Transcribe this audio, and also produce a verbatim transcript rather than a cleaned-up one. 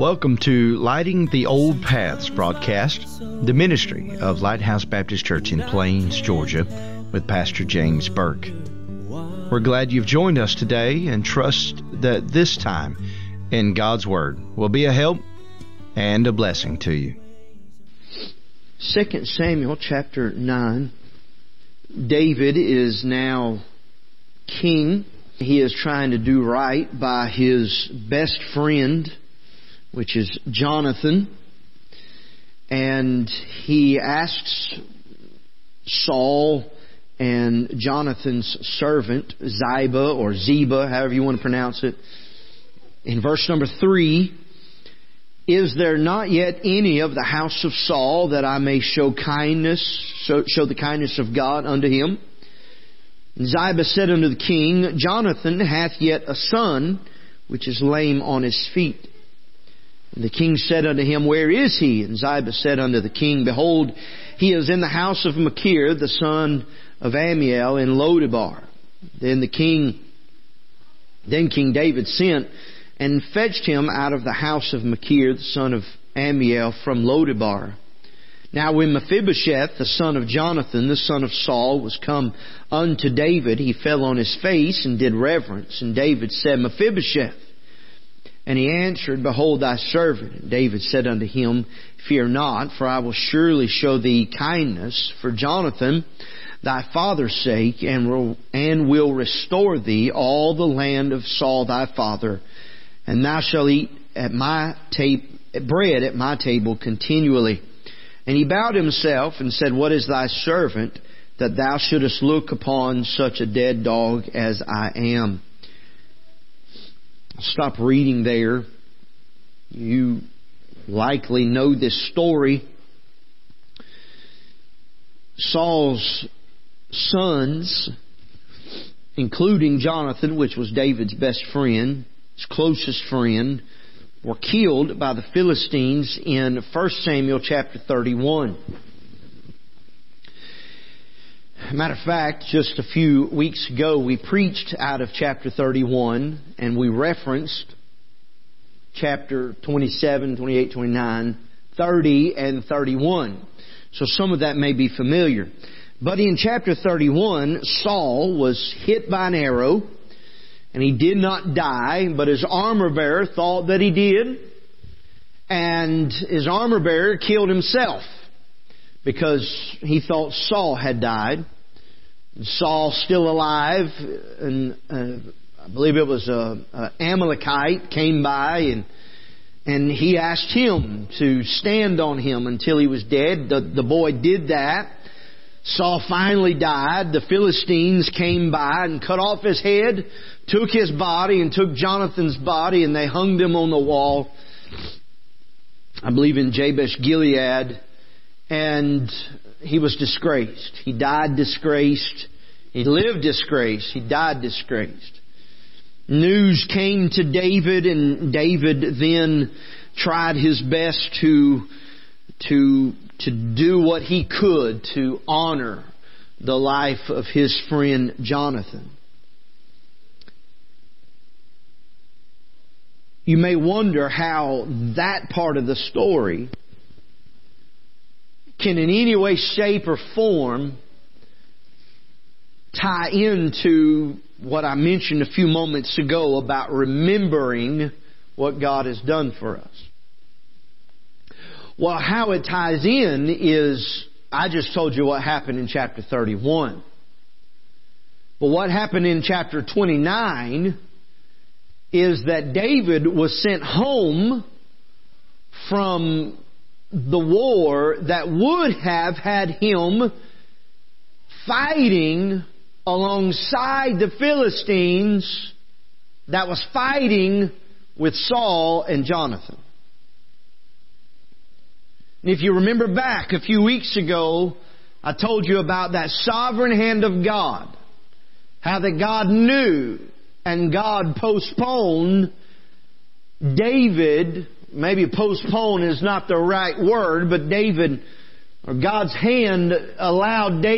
Welcome to Lighting the Old Paths broadcast, the ministry of Lighthouse Baptist Church in Plains, Georgia, with Pastor James Burke. We're glad you've joined us today and trust that this time in God's Word will be a help and a blessing to you. Second Samuel chapter nine. David is now king. He is trying to do right by his best friend, which is Jonathan. And he asks Saul and Jonathan's servant, Ziba or Ziba, however you want to pronounce it, in verse number three, "Is there not yet any of the house of Saul that I may show kindness, show, show the kindness of God unto him?" And Ziba said unto the king, "Jonathan hath yet a son, which is lame on his feet." And the king said unto him, "Where is he?" And Ziba said unto the king, "Behold, he is in the house of Machir, the son of Ammiel, in Lodebar." Then the king, then King David sent and fetched him out of the house of Machir, the son of Ammiel, from Lodebar. Now when Mephibosheth, the son of Jonathan, the son of Saul, was come unto David, he fell on his face and did reverence. And David said, "Mephibosheth." And he answered, "Behold thy servant." And David said unto him, "Fear not, for I will surely show thee kindness for Jonathan, thy father's sake, and will, and will restore thee all the land of Saul thy father. And thou shalt eat at my ta- bread at my table continually." And he bowed himself and said, "What is thy servant, that thou shouldest look upon such a dead dog as I am?" I'll stop reading there. You likely know this story. Saul's sons, including Jonathan, which was David's best friend, his closest friend, were killed by the Philistines in First Samuel chapter thirty-one. Matter of fact, just a few weeks ago we preached out of chapter thirty-one and we referenced chapter twenty-seven, twenty-eight, twenty-nine, thirty, and thirty-one. So some of that may be familiar. But in chapter thirty-one, Saul was hit by an arrow. And he did not die, but his armor bearer thought that he did. And his armor bearer killed himself because he thought Saul had died. And Saul, still alive, and uh, I believe it was a, a Amalekite, came by and and he asked him to stand on him until he was dead. The, the boy did that. Saul finally died. The Philistines came by and cut off his head, took his body and took Jonathan's body, and they hung them on the wall, I believe in Jabesh Gilead, and he was disgraced. He died disgraced. He lived disgraced. He died disgraced. News came to David, and David then tried his best to to to do what he could to honor the life of his friend Jonathan. You may wonder how that part of the story can in any way, shape, or form tie into what I mentioned a few moments ago about remembering what God has done for us. Well, how it ties in is, I just told you what happened in chapter thirty-one. But what happened in chapter twenty-nine is that David was sent home from the war that would have had him fighting alongside the Philistines that was fighting with Saul and Jonathan. And if you remember back a few weeks ago, I told you about that sovereign hand of God. How that God knew and God postponed David. Maybe postpone is not the right word, but David, or God's hand allowed David